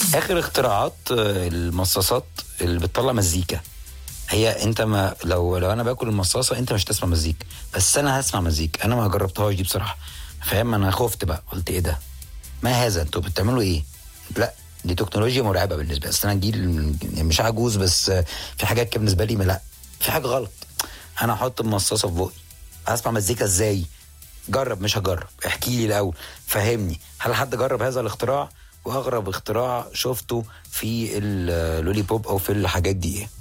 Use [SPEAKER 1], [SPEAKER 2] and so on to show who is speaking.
[SPEAKER 1] اخر اختراعات المصاصات اللي بتطلع مزيكا. هي انت ما لو انا باكل المصاصه انت مش هتسمع مزيكا، بس انا هسمع مزيكا. انا ما جربتهاش دي بصراحه، فاهم؟ انا خفت بقى، قلت ايه ده، ما هذا، انتوا بتعملوا ايه؟ لا، دي تكنولوجيا مرعبه بالنسبه لي. اصل انا جيل مش عجوز، بس في حاجات كده بالنسبه لي لا، في حاجه غلط. انا احط المصاصه في بوقي، هسمع مزيكا ازاي؟ جرب، مش هجرب، احكي لي الاول، فهمني، هل حد جرب هذا الاختراع؟ واغرب اختراع شفته في اللولي بوب او في الحاجات دي ايه؟